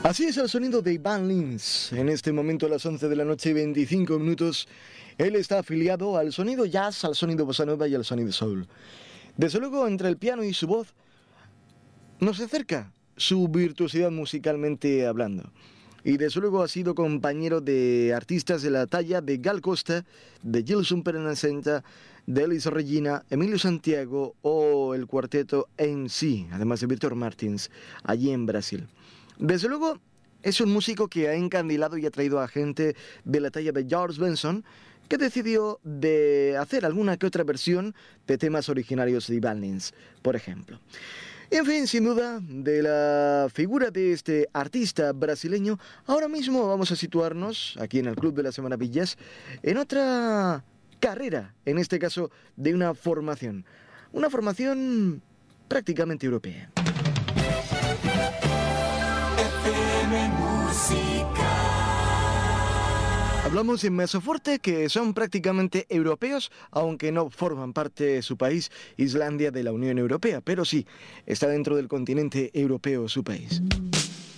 Así es el sonido de Ivan Lins. En este momento a las 11 de la noche y 25 minutos, él está afiliado al sonido jazz, al sonido bossa nova y al sonido soul. Desde luego, entre el piano y su voz, nos acerca su virtuosidad musicalmente hablando. Y desde luego ha sido compañero de artistas de la talla de Gal Costa, de Gilson Perenacenta, de Elis Regina, Emilio Santiago o el cuarteto MC, además de Víctor Martins, allí en Brasil. Desde luego, es un músico que ha encandilado y ha traído a gente de la talla de George Benson, que decidió de hacer alguna que otra versión de temas originarios de Ivan Lins, por ejemplo. En fin, sin duda, de la figura de este artista brasileño, ahora mismo vamos a situarnos, aquí en el Club de las Maravillas, en otra carrera, en este caso de una formación prácticamente europea. Hablamos en Mesoforte, que son prácticamente europeos, aunque no forman parte de su país, Islandia, de la Unión Europea, pero sí, está dentro del continente europeo su país.